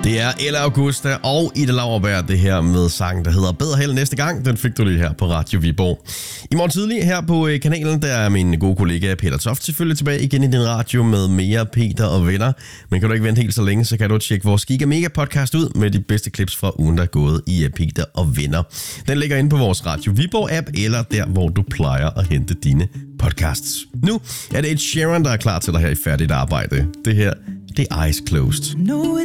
Det er Ella Augusta og Ida Lauerberg, det her med sangen, der hedder Bedre Held næste gang. Den fik du lige her på Radio Viborg. I morgen tidlig her på kanalen, der er min gode kollega Peter Toft selvfølgelig tilbage igen i din radio med mere Peter og venner. Men kan du ikke vente helt så længe, så kan du tjekke vores Giga Mega podcast ud med de bedste clips fra ugen, der er gået i Peter og venner. Den ligger inde på vores Radio Viborg app, eller der, hvor du plejer at hente dine podcasts. Nu er det Ed Sheeran, der er klar til dig her i Færdigt Arbejde. Det her, det er Eyes Closed.